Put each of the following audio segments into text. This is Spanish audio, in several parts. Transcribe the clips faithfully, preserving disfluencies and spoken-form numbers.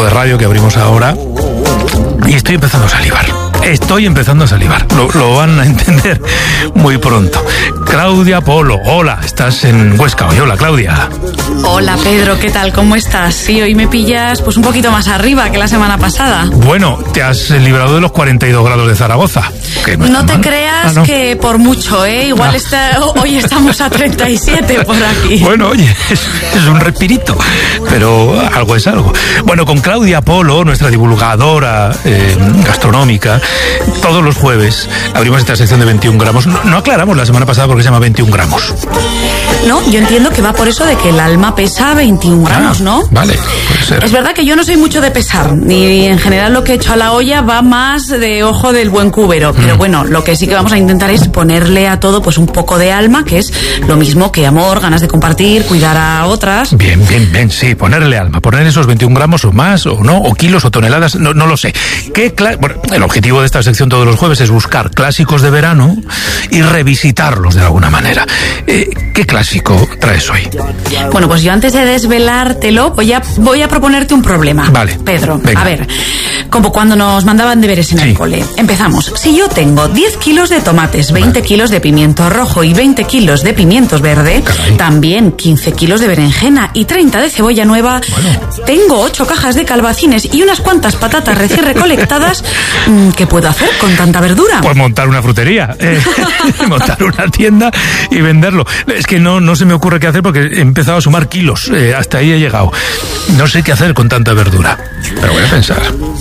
de radio que abrimos ahora y estoy empezando a salivar. Estoy empezando a salivar. Lo, lo van a entender muy pronto. Claudia Polo, hola, estás en Huesca hoy. Hola, Claudia. Hola, Pedro, ¿qué tal? ¿Cómo estás? Sí, hoy me pillas pues un poquito más arriba que la semana pasada. Bueno, te has librado de los cuarenta y dos grados de Zaragoza. Que no no te mal. creas ah, no. que por mucho, ¿eh? Igual ah. está, hoy estamos a treinta y siete por aquí. Bueno, oye, es, es un respirito, pero algo es algo. Bueno, con Claudia Polo, nuestra divulgadora eh, gastronómica, todos los jueves abrimos esta sección de veintiún gramos. No, no aclaramos la semana pasada porque se llama veintiún gramos. No, yo entiendo que va por eso de que el alma pesa veintiún gramos, ah, ¿no? Vale, puede ser. Es verdad que yo no soy mucho de pesar, y en general lo que he hecho a la olla va más de ojo del buen cubero, mm. pero bueno, lo que sí que vamos a intentar es ponerle a todo pues un poco de alma, que es lo mismo que amor, ganas de compartir, cuidar a otras. Bien, bien, bien, sí, ponerle alma, poner esos veintiún gramos o más, o no, o kilos o toneladas, no, no lo sé. ¿Qué cla- bueno, el objetivo de esta sección todos los jueves es buscar clásicos de verano y revisitarlos de alguna manera. Eh, ¿Qué clásico traes hoy? Bueno, pues yo antes de desvelártelo voy a, voy a proponerte un problema. Vale. Pedro, venga. A ver, como cuando nos mandaban deberes en sí. el cole. Empezamos. Si yo tengo diez kilos de tomates, veinte vale. kilos de pimiento rojo y veinte kilos de pimientos verde, Caray. también quince kilos de berenjena y treinta de cebolla nueva, bueno. tengo ocho cajas de calabacines y unas cuantas patatas recién recolectadas, ¿qué puedo hacer con tanta verdura? Pues montar una frutería, eh, montar una tienda y venderlo. Es que no, no se me ocurre qué hacer porque he empezado a sumar kilos, eh, hasta ahí he llegado. No sé qué hacer con tanta verdura, pero voy a pensar.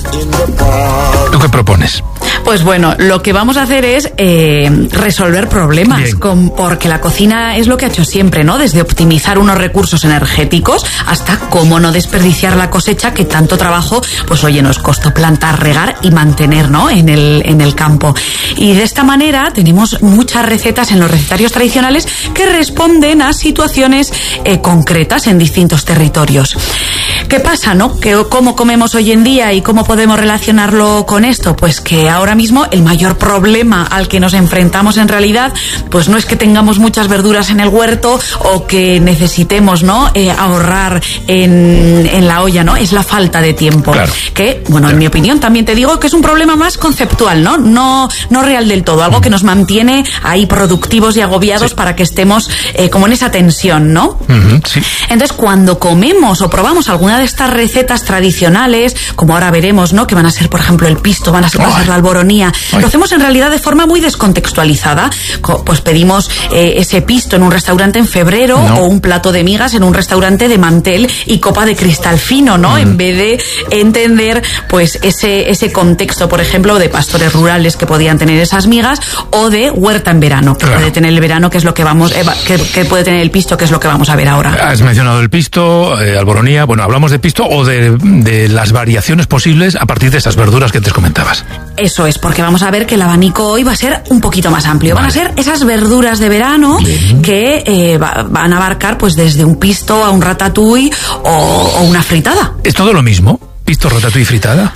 ¿Tú qué propones? Pues bueno, lo que vamos a hacer es eh, resolver problemas, con, porque la cocina es lo que ha hecho siempre, ¿no? Desde optimizar unos recursos energéticos hasta cómo no desperdiciar la cosecha que tanto trabajo, pues oye, nos costó plantar, regar y mantener, ¿no? En el, en el campo. Y de esta manera tenemos muchas recetas en los recetarios tradicionales que responden a situaciones eh, concretas en distintos territorios. ¿Qué pasa, no? ¿Qué, ¿Cómo comemos hoy en día y cómo podemos relacionarlo con esto? Pues que ahora mismo el mayor problema al que nos enfrentamos en realidad, pues no es que tengamos muchas verduras en el huerto o que necesitemos, ¿no? Eh, ahorrar en, en la olla, ¿no? Es la falta de tiempo. Claro. Que, bueno, en mi opinión también te digo que es un problema más conceptual, ¿no? No, no real del todo, algo que nos mantiene ahí productivos y agobiados sí. para que estemos eh, como en esa tensión, ¿no? Uh-huh, sí. Entonces, cuando comemos o probamos alguna de estas recetas tradicionales, como ahora veremos, ¿no? Que van a ser, por ejemplo, el pisto, van a ser, va a ser la alboronía, Ay. lo hacemos en realidad de forma muy descontextualizada. Pues pedimos eh, ese pisto en un restaurante en febrero no. o un plato de migas en un restaurante de mantel y copa de cristal fino, ¿no? Mm. En vez de entender, pues, ese, ese contexto, por ejemplo, de pastores rurales que podían tener esas migas o de huerta en verano, que claro. puede tener el verano, que es lo que vamos, eh, que, que puede tener el pisto, que es lo que vamos a ver ahora. Has mencionado el pisto, eh, alboronía, bueno, hablamos de pisto o de, de las variaciones posibles a partir de esas verduras que antes comentabas. Eso es, porque vamos a ver que el abanico hoy va a ser un poquito más amplio. Vale. Van a ser esas verduras de verano Bien. que eh, va, van a abarcar pues desde un pisto a un ratatouille o, o una fritada. ¿Es todo lo mismo? ¿Pisto, ratatouille y fritada?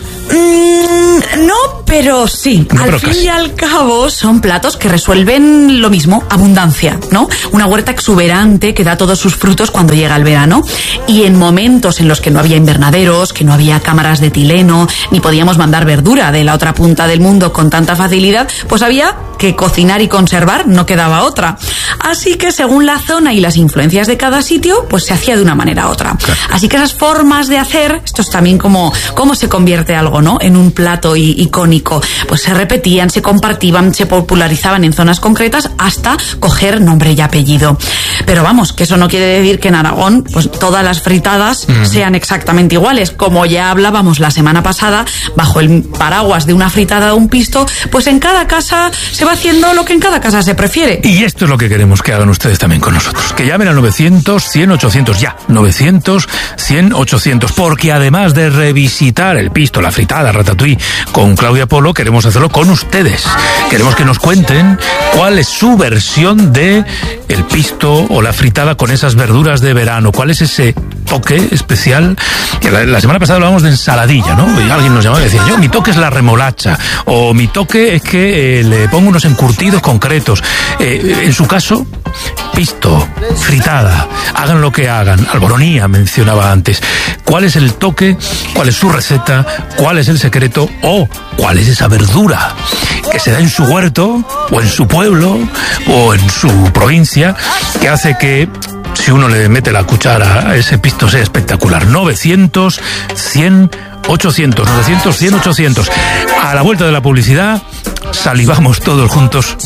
Mm, no, pero sí. No, al pero fin casi. y al cabo son platos que resuelven lo mismo, abundancia, ¿no? Una huerta exuberante que da todos sus frutos cuando llega el verano. Y en momentos en los que no había invernaderos, que no había cámaras de etileno, ni podíamos mandar verdura de la otra punta del mundo con tanta facilidad, pues había que cocinar y conservar, no quedaba otra. Así que según la zona y las influencias de cada sitio, pues se hacía de una manera u otra. Claro. Así que esas formas de hacer, esto es también como cómo se convierte algo, ¿no? En un plato i- icónico. Pues se repetían, se compartían, se popularizaban en zonas concretas hasta coger nombre y apellido. Pero vamos, que eso no quiere decir que en Aragón, pues todas las fritadas mm. sean exactamente iguales. Como ya hablábamos la semana pasada, bajo el paraguas de una fritada o un pisto, pues en cada casa se va haciendo lo que en cada casa se prefiere. Y esto es lo que queremos que hagan ustedes también con nosotros. Que llamen al novecientos, cien, ochocientos, ya. novecientos, cien, ochocientos. Porque además de revisitar el pisto, la fritada, ratatouille con Claudia Polo, queremos hacerlo con ustedes. Queremos que nos cuenten cuál es su versión de el pisto o la fritada con esas verduras de verano. ¿Cuál es ese toque especial que la, la semana pasada hablábamos de ensaladilla, ¿no? Y alguien nos llamaba y decía, yo, mi toque es la remolacha, o mi toque es que eh, le pongo unos encurtidos concretos. Eh, en su caso, pisto, fritada, hagan lo que hagan. Alboronía mencionaba antes. ¿Cuál es el toque? ¿Cuál es su receta? ¿Cuál es el secreto? ¿O cuál es esa verdura que se da en su huerto, o en su pueblo, o en su provincia, que hace que, si uno le mete la cuchara a ese pisto, sea espectacular? novecientos, cien, ochocientos, novecientos, cien, ochocientos. A la vuelta de la publicidad, salivamos todos juntos